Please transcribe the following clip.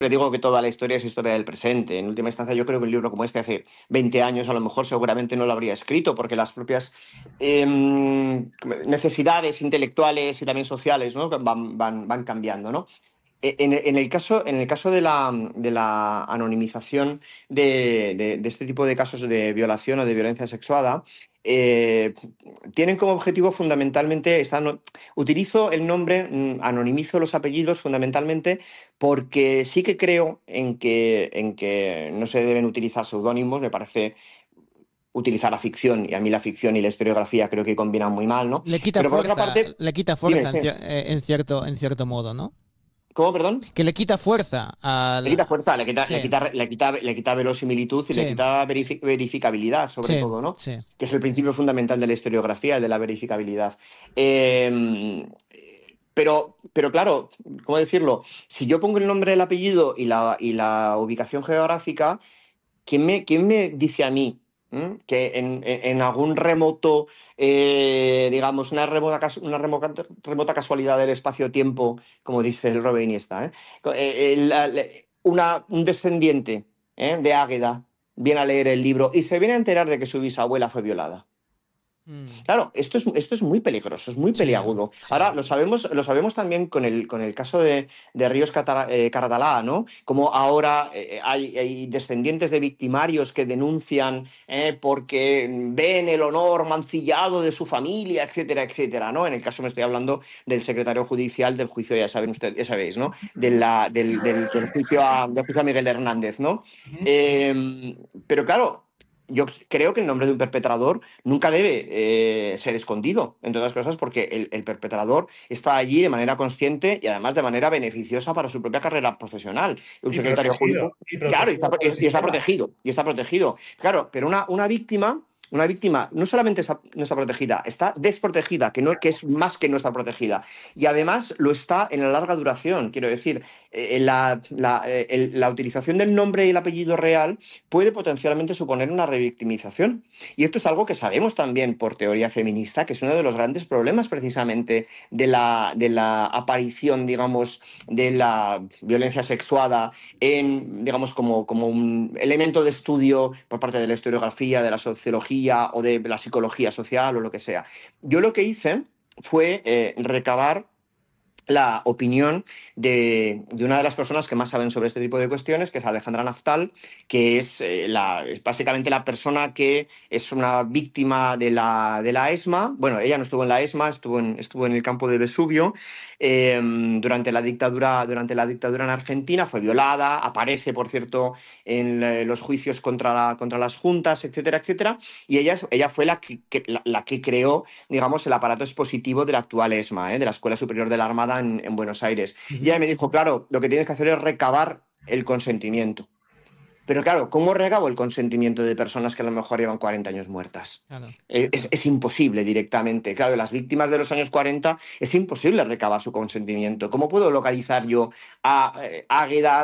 digo que toda la historia es historia del presente. En última instancia, yo creo que un libro como este hace 20 años a lo mejor seguramente no lo habría escrito, porque las propias necesidades intelectuales y también sociales, ¿no? van cambiando, ¿no? En el caso de la anonimización de este tipo de casos de violación o de violencia sexuada, eh, tienen como objetivo fundamentalmente, utilizo el nombre, anonimizo los apellidos fundamentalmente porque sí que creo en que no se deben utilizar seudónimos. Me parece utilizar la ficción, y a mí la ficción y la historiografía creo que combinan muy mal, ¿no? Pero por otra parte, Le quita dime, fuerza sí. en cierto modo, ¿no? ¿Cómo, perdón? Que le quita fuerza Le quita fuerza, le quita, Sí, le quita verosimilitud y le sí, quita verificabilidad, sobre sí, todo, ¿no? sí. Que es el principio fundamental de la historiografía, el de la verificabilidad. Eh, pero claro, ¿cómo decirlo? Si yo pongo el nombre, el apellido y la ubicación geográfica, ¿quién me dice a mí que en algún remoto, digamos, una remota casualidad del espacio-tiempo, como dice el Robert Iniesta, un descendiente de Águeda viene a leer el libro y se viene a enterar de que su bisabuela fue violada? Mm, Claro, esto es muy peligroso, es muy sí, peliagudo. sí. Ahora lo sabemos también con el caso de Ríos Caratalá, ¿no? Como ahora hay descendientes de victimarios que denuncian porque ven el honor mancillado de su familia, etcétera, etcétera, ¿no? En el caso me estoy hablando del secretario judicial del juicio, ya saben ustedes, ya sabéis, ¿no? Del juicio a Miguel Hernández, ¿no? Pero claro, yo creo que el nombre de un perpetrador nunca debe ser escondido, entre otras cosas, porque el perpetrador está allí de manera consciente y además de manera beneficiosa para su propia carrera profesional. Un Y secretario protegido, jurídico, y claro, y protegido por el y está sistema. protegido, y está protegido. Claro, pero una víctima no solamente no está protegida, está desprotegida, que es más que no está protegida. Y además lo está en la larga duración. Quiero decir, la utilización del nombre y el apellido real puede potencialmente suponer una revictimización. Y esto es algo que sabemos también por teoría feminista, que es uno de los grandes problemas precisamente de la aparición, digamos, de la violencia sexuada digamos, como un elemento de estudio por parte de la historiografía, de la sociología o de la psicología social o lo que sea. Yo lo que hice fue recabar la opinión de una de las personas que más saben sobre este tipo de cuestiones, que es Alejandra Naftal, que es básicamente la persona que es una víctima de la ESMA. Bueno, ella no estuvo en la ESMA, estuvo en el campo de Vesubio durante la dictadura en Argentina. Fue violada, aparece, por cierto, en los juicios contra las juntas, etcétera, etcétera. Y ella fue la que creó, digamos, el aparato expositivo de la actual ESMA, de la Escuela Superior de la Armada en Buenos Aires. Y ella me dijo, claro, lo que tienes que hacer es recabar el consentimiento. Pero claro, ¿cómo recabo el consentimiento de personas que a lo mejor llevan 40 años muertas? Claro. Es imposible directamente. Claro, las víctimas de los años 40 es imposible recabar su consentimiento. ¿Cómo puedo localizar yo a Águeda